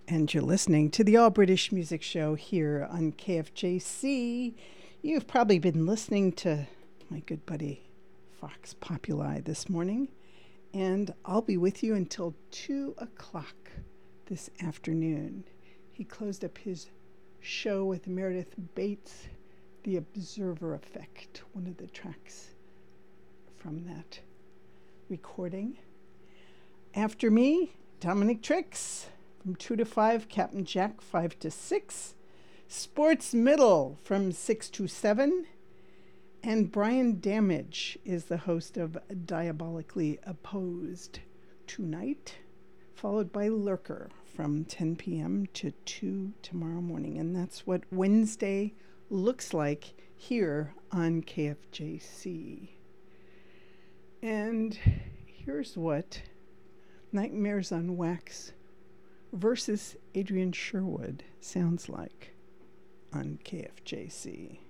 And you're listening to the All British Music Show here on KFJC. You've probably been listening to my good buddy Fox Populi this morning, and I'll be with you until 2 o'clock this afternoon. He closed up his show with Meredith Bates, The Observer Effect, one of the tracks from that recording. After me, Dominic Trix. From 2 to 5, Captain Jack, 5 to 6. Sports Middle from 6 to 7. And Brian Damage is the host of Diabolically Opposed tonight, followed by Lurker from 10 p.m. to 2 tomorrow morning. And that's what Wednesday looks like here on KFJC. And here's what Nightmares on Wax versus Adrian Sherwood sounds like on KFJC.